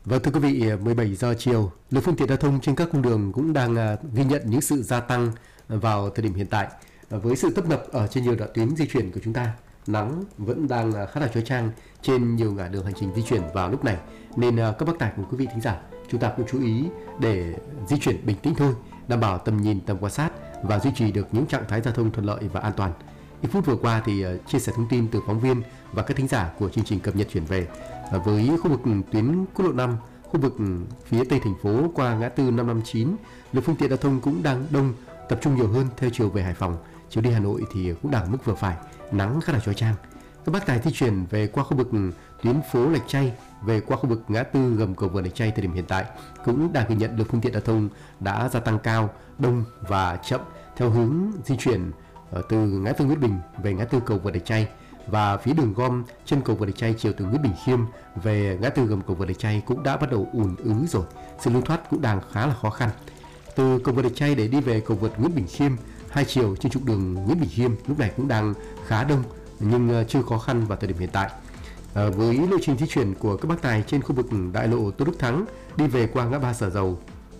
Vâng, thưa quý vị, 17 giờ chiều, lượng phương tiện giao thông trên các cung đường cũng đang ghi nhận những sự gia tăng vào thời điểm hiện tại. Với sự tấp nập ở trên nhiều đoạn tuyến di chuyển của chúng ta, nắng vẫn đang khá là chói chang trên nhiều ngã đường hành trình di chuyển vào lúc này, nên các bác tài cùng quý vị thính giả, chúng ta cũng chú ý để di chuyển bình tĩnh thôi, đảm bảo tầm nhìn, tầm quan sát và duy trì được những trạng thái giao thông thuận lợi và an toàn. Ít phút vừa qua thì chia sẻ thông tin từ phóng viên và các thính giả của chương trình cập nhật chuyển về với khu vực tuyến quốc lộ 5, khu vực phía tây thành phố qua ngã tư 559, lượng phương tiện giao thông cũng đang đông, tập trung nhiều hơn theo chiều về Hải Phòng. Chiều đi Hà Nội thì cũng đang mức vừa phải, nắng khá là chói chang. Các bác tài di chuyển về qua khu vực tuyến phố Lạch Tray, về qua khu vực ngã tư gầm cầu vượt Lạch Tray thời điểm hiện tại cũng đang ghi nhận lượng phương tiện giao thông đã gia tăng cao, đông và chậm theo hướng di chuyển từ ngã tư Nguyễn Bình về ngã tư cầu vượt Lạch Tray, và phía đường gom chân cầu vượt Lạch Tray chiều từ Nguyễn Bình Khiêm về ngã tư gầm cầu vượt Lạch Tray cũng đã bắt đầu ùn ứ rồi, sự lưu thoát cũng đang khá là khó khăn. Từ cầu vượt Lạch Tray để đi về cầu vượt Nguyễn Bình Khiêm, hai chiều trên trục đường Nguyễn Bình Khiêm lúc này cũng đang khá đông nhưng chưa khó khăn vào thời điểm hiện tại. Với lộ trình di chuyển của các bác tài trên khu vực đại lộ Tôn Đức Thắng đi về qua ngã ba Sở Dầu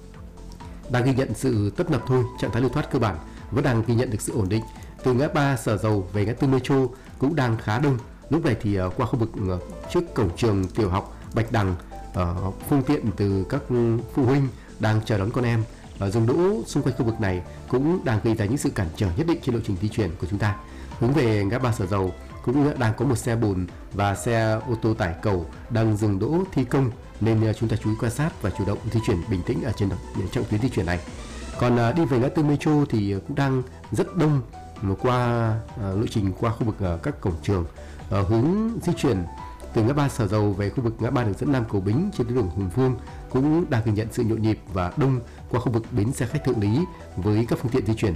đang ghi nhận sự tấp nập thôi, trạng thái lưu thoát cơ bản vẫn đang ghi nhận được sự ổn định. Từ ngã ba Sở Dầu về ngã tư Metro cũng đang khá đông. Lúc này thì qua khu vực trước cổng trường tiểu học Bạch Đằng, phương tiện từ các phụ huynh đang chờ đón con em dừng đỗ xung quanh khu vực này cũng đang gây ra những sự cản trở nhất định trên lộ trình di chuyển của chúng ta. Hướng về ngã ba Sở Dầu cũng đang có một xe bồn và xe ô tô tải cầu đang dừng đỗ thi công, nên chúng ta chú ý quan sát và chủ động di chuyển bình tĩnh ở trên trọng tuyến di chuyển này. Còn đi về ngã tư Metro thì cũng đang rất đông qua lộ trình qua khu vực các cổng trường. Hướng di chuyển từ ngã ba Sở Dầu về khu vực ngã ba đường dẫn Nam Cầu Bính trên tuyến đường Hùng Vương cũng đang ghi nhận sự nhộn nhịp và đông qua khu vực bến xe khách Thượng Lý với các phương tiện di chuyển